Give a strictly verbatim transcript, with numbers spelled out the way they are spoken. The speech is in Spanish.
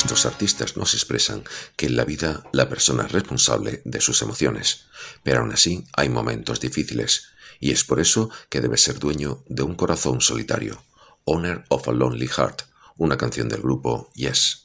nuestros artistas nos expresan que en la vida la persona es responsable de sus emociones, pero aún así hay momentos difíciles, y es por eso que debe ser dueño de un corazón solitario. Owner of a Lonely Heart, una canción del grupo Yes.